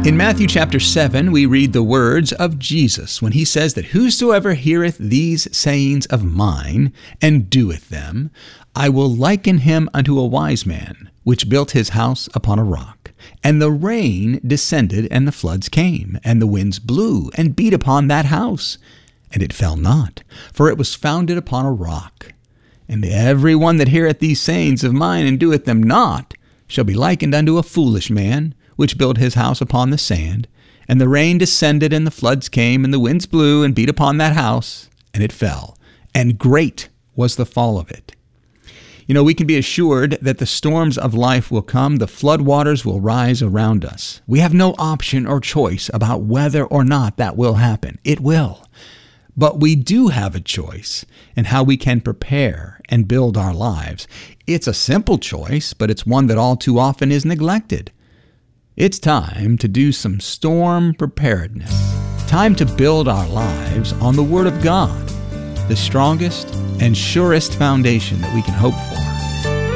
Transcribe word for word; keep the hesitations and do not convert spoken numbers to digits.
In Matthew chapter seven, we read the words of Jesus when he says that whosoever heareth these sayings of mine and doeth them, I will liken him unto a wise man, which built his house upon a rock. And the rain descended, and the floods came, and the winds blew, and beat upon that house. And it fell not, for it was founded upon a rock. And every one that heareth these sayings of mine and doeth them not shall be likened unto a foolish man, which built his house upon the sand. And the rain descended, and the floods came, and the winds blew, and beat upon that house, and it fell. And great was the fall of it. You know, we can be assured that the storms of life will come, the floodwaters will rise around us. We have no option or choice about whether or not that will happen. It will. But we do have a choice in how we can prepare and build our lives. It's a simple choice, but it's one that all too often is neglected. It's time to do some storm preparedness. Time to build our lives on the Word of God, the strongest and surest foundation that we can hope for.